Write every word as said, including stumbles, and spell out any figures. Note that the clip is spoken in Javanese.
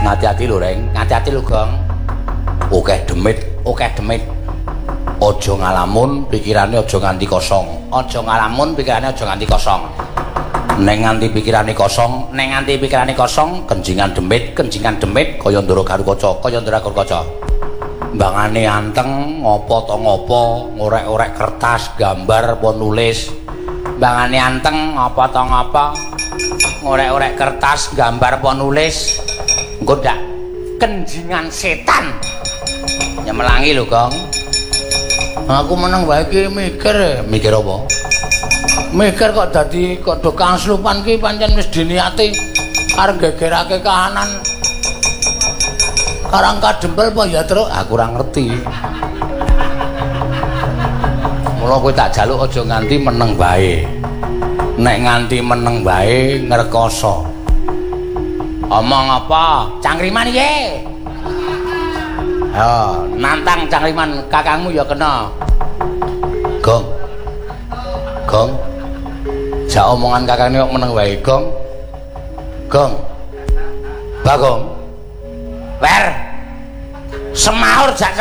Ngati-ati lho, Reng. Ngati-ati lho, Gong. Okeh demit, okeh demit. Aja ngalamun, pikirane aja nganti kosong. Aja ngalamun, pikirane aja nganti kosong. Neng nganti pikirane kosong, neng nganti pikirane kosong, kenjingan demit, kenjingan demit kaya Ndara Garukaca, kaya Ndara Garukaca. Mbangane anteng, ngopo to ngopo, ngorek-orek kertas, gambar apa nulis. Mbangane anteng, ngopo to ngopo, ngorek-orek kertas, gambar apa nulis. Engko ndak kenjingan setan. Nyemelangi lho, Gong. Aku meneng wae iki mikir, mikir apa? Mikir kok dadi kok do kangslupan ki pancen wis diniati arep gegerake kahanan. Karang kadempel apa ya, Truk? Aku ora ngerti. Mula kowe tak jaluk aja nganti meneng bae. Nek nganti meneng bae ngrekoso. Omong apa? Cangkriman iki. Ya, nantang cangkriman kakangmu ya kena. Gong. Gong. Jak omongan kakangnya kok meneng wae, Gong. Gong. Bagong. Wer. Semaur jak